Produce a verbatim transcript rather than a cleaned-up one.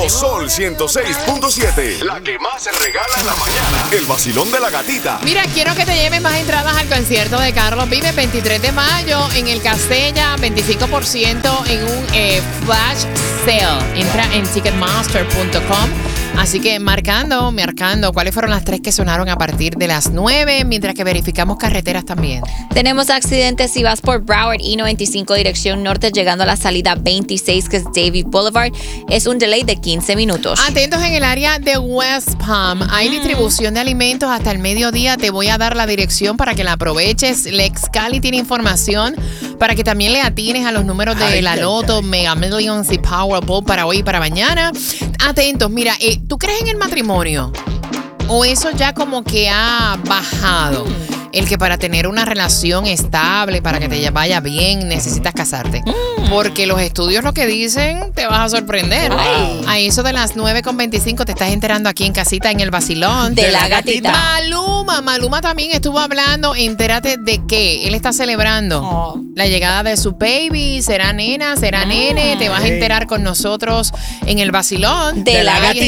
Sol ciento seis punto siete. La que más se regala en la mañana. El vacilón de la gatita. Mira, quiero que te lleves más entradas al concierto de Carlos Vives veintitrés de mayo en el Castella, veinticinco por ciento en un eh, flash sale. Entra en ticketmaster punto com. Así que marcando, marcando cuáles fueron las tres que sonaron a partir de las nueve, mientras que verificamos carreteras también. Tenemos accidentes si vas por Broward I noventa y cinco dirección norte, llegando a la salida veintiséis, que es Davie Boulevard. Es un delay de quince minutos. Atentos en el área de West Palm. Hay mm. distribución de alimentos hasta el mediodía. Te voy a dar la dirección para que la aproveches. Lex Cali tiene información para que también le atines a los números de ay, la Loto, Mega Millions y Powerball para hoy y para mañana. Atentos, mira, eh, ¿tú crees en el matrimonio? ¿O eso ya como que ha bajado? Mm. El que para tener una relación estable, para que te vaya bien, necesitas casarte. Mm. Porque los estudios lo que dicen, te vas a sorprender. Ay. A eso de las nueve con veinticinco te estás enterando aquí en casita en el vacilón de, de la gatita. Maluma, Maluma también estuvo hablando, entérate de qué. Él está celebrando oh. la llegada de su baby. ¿Será nena? ¿Será mm. nene? Te vas a enterar con nosotros en el vacilón de, de la, la gatita.